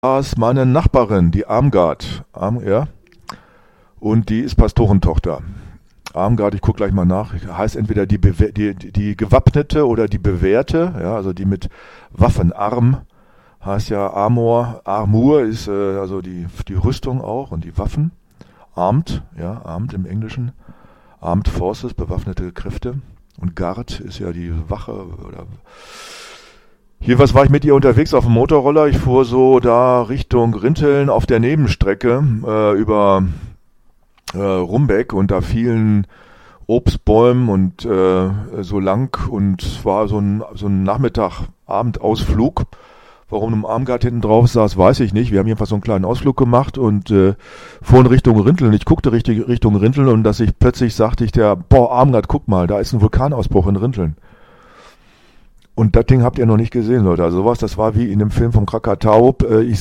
ist meine Nachbarin, die Armgard. Ja, und die ist Pastorentochter. Armgard, ich gucke gleich mal nach, heißt entweder die Gewappnete oder die Bewährte, ja, also die mit Waffen. Arm heißt ja Armor. Armur ist also die Rüstung auch und die Waffen. Armed, ja, armed im Englischen. Armed Forces, bewaffnete Kräfte. Und Guard ist ja die Wache. Oder jedenfalls war ich mit ihr unterwegs auf dem Motorroller. Ich fuhr so da Richtung Rinteln auf der Nebenstrecke über Rumbeck und da fielen Obstbäumen und so lang und es war so ein Nachmittag-Abendausflug. Warum im Armgard hinten drauf saß, weiß ich nicht. Wir haben jedenfalls so einen kleinen Ausflug gemacht und fuhren Richtung Rinteln. Ich guckte Richtung Rinteln und plötzlich sagte ich Armgard, guck mal, da ist ein Vulkanausbruch in Rinteln. Und das Ding habt ihr noch nicht gesehen, Leute. Also sowas, das war wie in dem Film vom Krakatau. Wir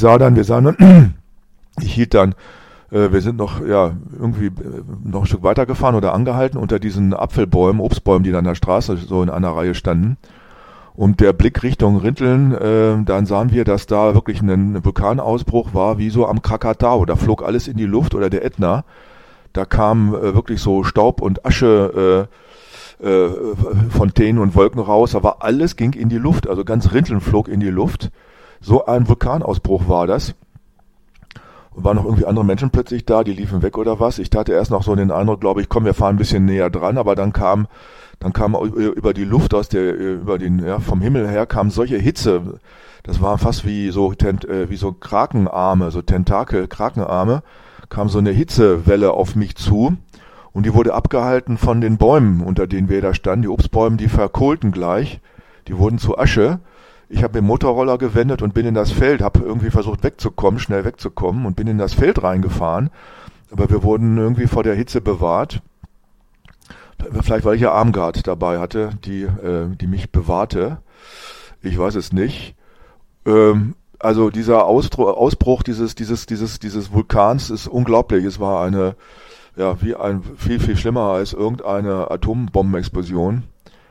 sind noch, irgendwie noch ein Stück weiter gefahren oder angehalten unter diesen Apfelbäumen, Obstbäumen, die da an der Straße so in einer Reihe standen. Und der Blick Richtung Rinteln, dann sahen wir, dass da wirklich ein Vulkanausbruch war, wie so am Krakatau. Da flog alles in die Luft oder der Ätna. Da kam wirklich so Staub und Asche, Fontänen und Wolken raus. Aber alles ging in die Luft. Also ganz Rinteln flog in die Luft. So ein Vulkanausbruch war das. Und waren noch irgendwie andere Menschen plötzlich da, die liefen weg oder was. Ich hatte erst noch so den Eindruck, glaube ich, komm, wir fahren ein bisschen näher dran, aber dann kam über die Luft vom Himmel her kam solche Hitze. Das war fast wie so Krakenarme, so Krakenarme, kam so eine Hitzewelle auf mich zu und die wurde abgehalten von den Bäumen, unter denen wir da standen. Die Obstbäume, die verkohlten gleich, die wurden zu Asche. Ich habe den Motorroller gewendet und bin in das Feld, habe irgendwie versucht schnell wegzukommen und bin in das Feld reingefahren. Aber wir wurden irgendwie vor der Hitze bewahrt. Vielleicht, weil ich ja Armgard dabei hatte, die mich bewahrte. Ich weiß es nicht. Also dieser Ausbruch dieses Vulkans ist unglaublich. Es war viel, viel schlimmer als irgendeine Atombombenexplosion.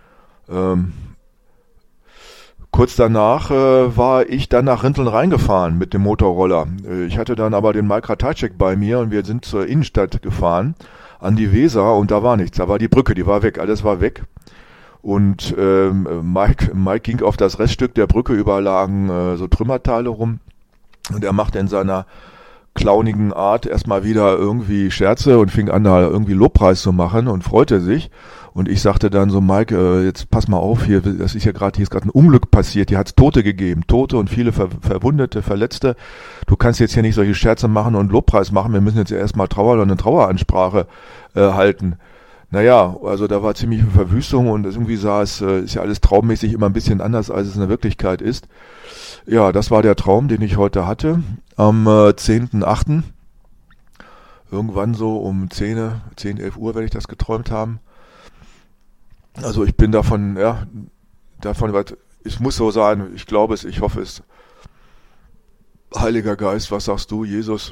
Kurz danach war ich dann nach Rinteln reingefahren mit dem Motorroller. Ich hatte dann aber den Mike Ratajczyk bei mir und wir sind zur Innenstadt gefahren, an die Weser und da war nichts. Da war die Brücke, die war weg, alles war weg. Und Mike ging auf das Reststück der Brücke, überall lagen so Trümmerteile rum und er machte in seiner clownigen Art erstmal wieder irgendwie Scherze und fing an, da irgendwie Lobpreis zu machen und freute sich. Und ich sagte dann so, Mike, jetzt pass mal auf, hier ist gerade ein Unglück passiert, hier hat es Tote gegeben, Tote und viele Verwundete, Verletzte. Du kannst jetzt hier nicht solche Scherze machen und Lobpreis machen, wir müssen jetzt erstmal eine Traueransprache halten. Naja, also da war ziemliche Verwüstung und irgendwie ist ja alles traummäßig immer ein bisschen anders, als es in der Wirklichkeit ist. Ja, das war der Traum, den ich heute hatte, am 10.8. Irgendwann so um 10, 11 Uhr werde ich das geträumt haben. Also ich bin davon, es muss so sein, ich glaube es, ich hoffe es. Heiliger Geist, was sagst du, Jesus?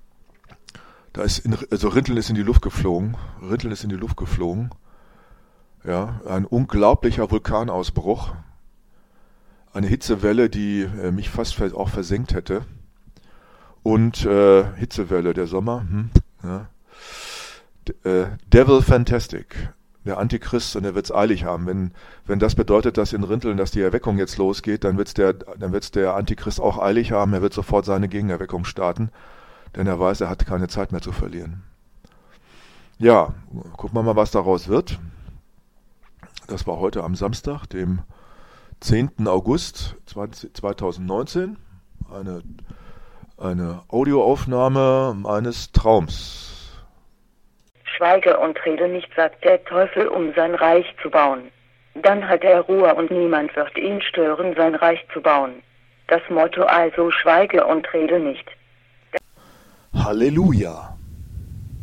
Rinteln ist in die Luft geflogen. Ja, ein unglaublicher Vulkanausbruch. Eine Hitzewelle, die mich fast auch versenkt hätte. Und Hitzewelle, der Sommer. Devil Fantastic. Der Antichrist, und er wird's eilig haben. Wenn das bedeutet, dass in Rinteln, dass die Erweckung jetzt losgeht, dann wird's der Antichrist auch eilig haben. Er wird sofort seine Gegenerweckung starten, denn er weiß, er hat keine Zeit mehr zu verlieren. Ja, gucken wir mal, was daraus wird. Das war heute am Samstag, dem 10. August 2019. Eine Audioaufnahme eines Traums. Schweige und rede nicht, sagt der Teufel, um sein Reich zu bauen. Dann hat er Ruhe und niemand wird ihn stören, sein Reich zu bauen. Das Motto also: Schweige und rede nicht. Halleluja!